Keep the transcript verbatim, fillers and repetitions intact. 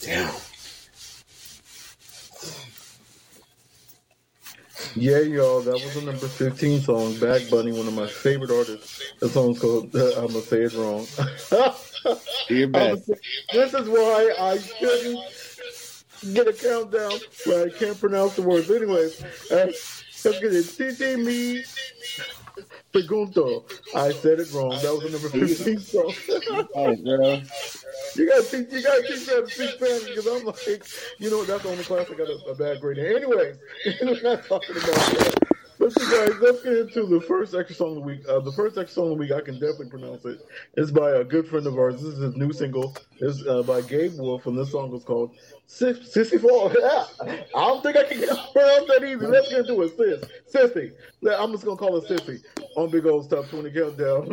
Damn. Yeah, y'all, that was the number fifteen song, Bad Bunny, one of my favorite artists. The song's called, uh, I'm going to say it wrong. Do your best. Say, this is why I shouldn't get a countdown where I can't pronounce the words. Anyways, uh, let's get it. Titi me pregunto. I said it wrong. That was the number fifteen song. Hey, girl. You gotta teach, you gotta teach me how to speak Spanish because I'm like, you know, that's the only class I got a, a bad grade in. Anyways, we're not talking about that. Listen, guys, let's get into the first extra song of the week. Uh, the first extra song of the week, I can definitely pronounce it. It's by a good friend of ours. This is his new single. It's uh, by Gabe Wolf, and this song is called Sissy Fall. I don't think I can pronounce that easy. Let's get into it. Sis, Sissy. I'm just gonna call it Sissy on Big Old Top twenty Countdown.